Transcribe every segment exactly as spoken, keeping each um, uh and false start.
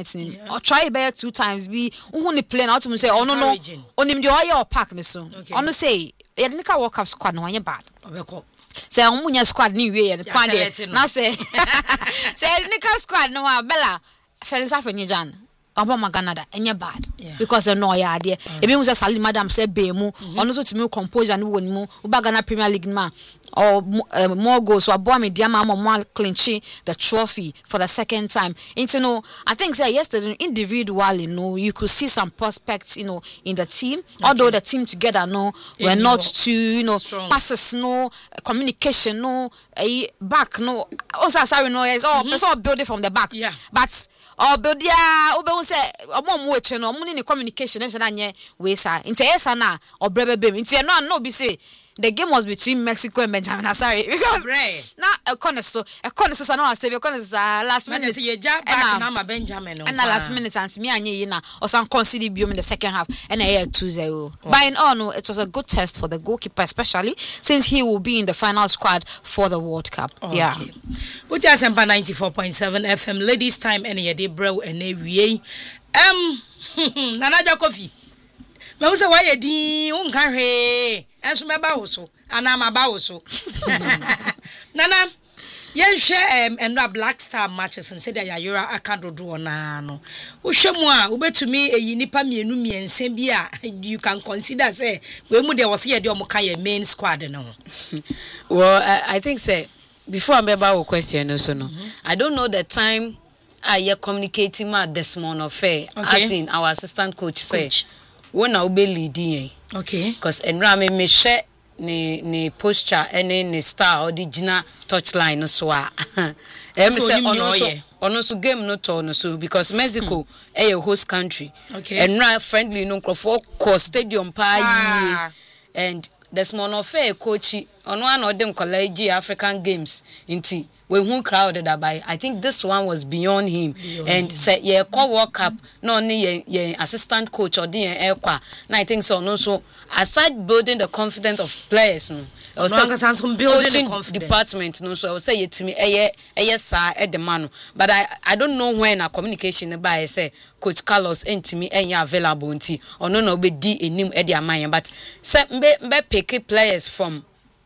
tournament ni or try bear two times be who ni play na to say oh no no onim the oil pack ni so ono say ye nika World Cup squad no anye bad obeko say omunya squad ni wie ye kwan de na say say nika squad no ha bella Felix Afenyijan Obama Canada enye bad yeah. Because they know ya there e be say Salim Madam say be mu ono so timi composure ni woni mu Uba Ghana Premier League ma or uh, more goals so abo me dia ma mo clinch the trophy for the second time. And you know I think say yesterday individually you know you could see some prospects you know in the team okay. Although the team together no were not too you know strong. Passes no communication no uh, back no also sorry no is all person mm-hmm. build it from the back yeah. But or build ya ube say omo mo eche no omo ni communication na nye we sa nti yesa na obrebe be nti no no be say the game was between Mexico and Benjamin Asare because now a corner so a corner so no say a corner last minute and na Benjamin and last minute and me anye na or some concede biom in the second half and a two zero. By in all no it was a good test for the goalkeeper especially since he will be in the final squad for the World Cup. Okay. Yeah. Which is ninety-four point seven F M ladies time and ye dey bro and we um Nana Coffee. Me say why di unka hwe enso me ba wo so ana ma ba wo so Nana yen hwe um enra Black Star matches and say that Yayura akado do na no wo hwe mu a wo betumi eyi nipa mienu miense bi a you can consider say we mu de wo se ye de omo ka ye main squad no. Well I, I think say before I remember your question also no mm-hmm. I don't know the time I uh, communicating with Desmond Ofe okay. As in our assistant coach, coach. Say when I be leading okay because enra me me share ni ni posture any ni star original touchline so a em say ono so ono so game no to no so because Mexico hmm. a host country okay enra friendly no crofo co stadium pa ah. And Desmond Ofe coach ono an odem college African games inti we who crowded by I think this one was beyond him beyond and say yeah call World Cup no ni ye assistant coach or the airqua and I think so no so aside building the confidence of players no I was no, building the department no so I will say it to me eh eh sir at the man but I I don't know when a communication by say Coach Carlos enti me enya available nti or no no be di enim e dia man but say mbe mbe pick players from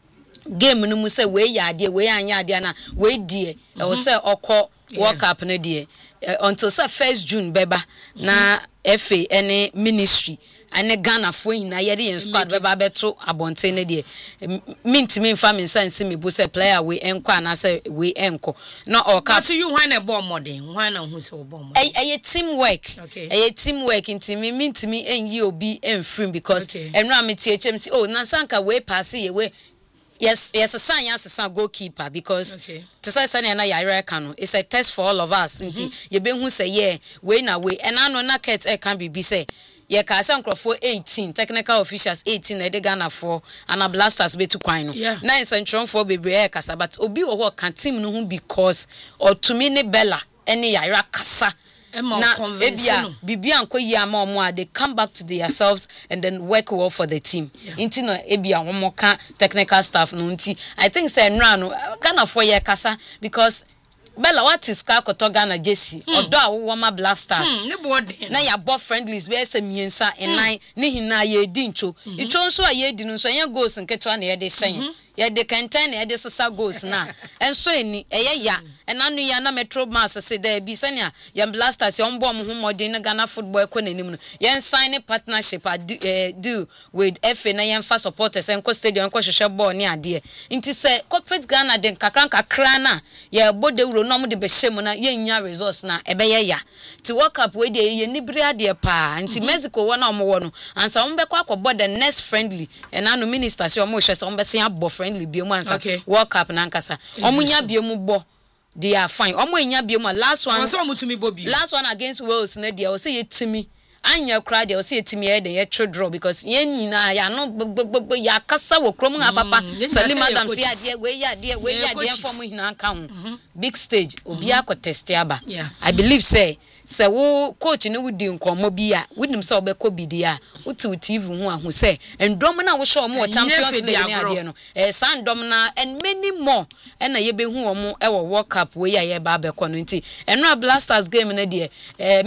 game no mu say we ya ade we anya ade na we die e wo say okọ World Cup no die until say first June beba na F A any ministry ane Ghana fo hina ye de squad beba beto abonte ne die mint me mfa me sense me bo say player we enko na say we enko no o ka to you when e ball modern when na hu say ball modern eh teamwork eh teamwork nti me mint me enyi obi enfrim because enra me tie chem si oh na sanka we pass ye we yes yes a sign as a goalkeeper because okay. To say say na Yayura can it's a test for all of us nti mm-hmm. Ye be hu say yeah we na we and I know na ket e can be be say ye ka say nkrofo eighteen technical officials eighteen e de Ghana for and a blasters be to kwan no yeah. Nine central for bebre e kasa but obi wo kan team no hu because or to me ne Bella any Yayura kasa na ebia bibia anko yi ama omo they come back to themselves and then work well for the team inti no ebia omo ka technical staff no nti I think say nra no Ghana for ye kasa because Bella what is ka koto Ghana Jesse odo a wo ma blasters na ya bo friendlies be say miensa enan ne hina ye di ncho icho nso a ye di no nso ye goals nketwa na ye de hyen ye de contain ye de sesa goals na enso eni eye ya enanu ya na Metro Mass say there be senia ye blasters ye ombo mo homodin na Ghana football ko nanim no ye sign partnership uh, do with F A na ye fa supporters enko stadium enko hwehwe ball ni ade nti say corporate Ghana den kakran kakra na ye bodewuro no mo de be hye mo na ye nya results na ebe ye ya ti World Cup we de ye nibri ade pa nti Mexico wona omo wo no ansa mo be kwa akobɔ the next friendly enanu minister say omo hwe say omo be se abɔ friendly biemu ansa okay. World Cup na nkasa omunya biemu bo they are fine omo enya biemu last one last one against Wales na dia o say yetimi anya kra dia o say yetimi e de ye true draw because yen nyina ya no ya kasa wo krom ha papa Salim Madam say ade we ya ade we ya ade form hina aka ho big stage obi akotest aba I believe say se wo coach ni wudi nkomo bi a wunim se obekọ bidi a uti T V hu ahu se endom na wo show mo Champions League ni ade no eh sandom na and many more na ye be hu omo e wo World Cup we ya ye ba abekọ no nti enra blasters game na de eh